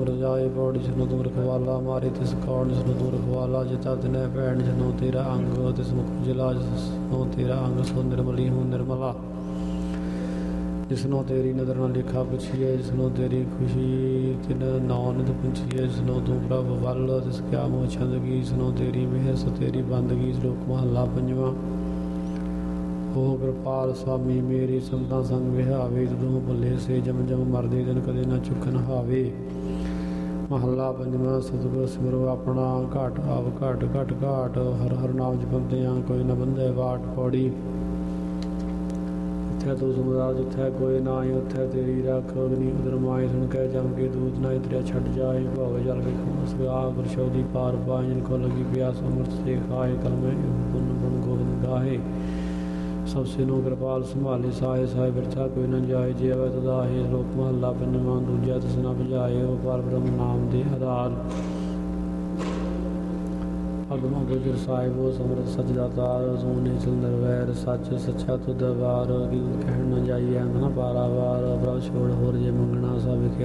रजाए पौड़ी जिसनो तुम रखवाला मारे तिस कौड़ जिसनो तुम रखवाला जिता दिन भैन जिसनो तेरा अंग तिस मुख जिला जिसनो तेरा अंग सो निर्मली हूँ निर्मला जिसनो तेरी नदर न लिखा पुछिए जिसनो तेरी खुशी तिन नौ नित पुछिए जिसनो तू प्रभ वल तिस क्या मोह छंदगी जिसनो तेरी मेहर सो तेरी बंदगी श्लोक महला पंजवा। हो कृपाल स्वामी मेरी संतां संग विहावे तू भुले से जम जम मरदे दिन कदे न चुकन हावे। महला पंजवा सतगुर सिमरो अपना घाट आव घाट घट घाट हर हर नाम जपंदियां कोई न बंधे वाट पौड़ी। जिथे तू सुमरा जिथे कोई नाई उत्थे तेरी रख अग्नि उदर माए सुन कह जम के दूत ना इतरिया छट जाए भव जल के खमस गा गुरशोदी पार पाए जिनको लगी प्यास अमृत से खाए कल में पुन पुन गोविंद गाहे। सबसे नो कृपाल संभाले साए साए बिरथा कोई न जाए जे अवै तदाहे। श्लोक महला पंजवा दूजा तिस न बुझाए ओ पार ब्रह्म नाम दे आधार। अगम गुजर साहिबो समृत सच दातार सोने सुंदर वैर सच सच्चा तुद वार कहन न जाइए अंग न पारावार प्रभ छोड़ होर जे मंगना सब